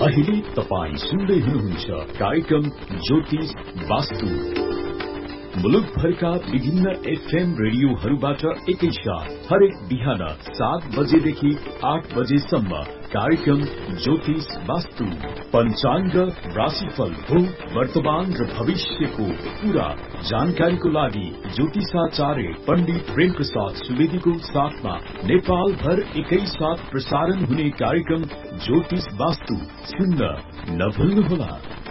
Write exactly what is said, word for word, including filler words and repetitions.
अहिले तपाई सुन्दै हुनुहुन्छ कार्यक्रम ज्योतिष वास्तु। मुलुकभरका विभिन्न एफएम रेडियोहरूबाट एकैसाथ हरेक बिहान सात बजेदेखि आठ बजेसम्म कार्यक्रम ज्योतिष वास्तु। पञ्चाङ्ग, राशिफल, भूत, वर्तमान र भविष्यको पूरा जानकारीको लागि ज्योतिषाचार्य पण्डित प्रेम प्रसाद सुवेदीको साथमा नेपाल भर एकैसाथ प्रसारण हुने कार्यक्रम ज्योतिष वास्तु सुन्न नभुल्नुहोला।